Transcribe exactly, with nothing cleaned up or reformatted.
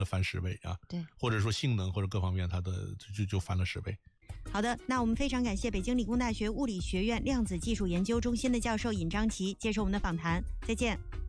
翻十倍啊， 对， 或者说性能或者各方面它的就就翻了十倍。 好的，那我们非常感谢北京理工大学物理学院量子技术研究中心的教授尹章奇接受我们的访谈，再见。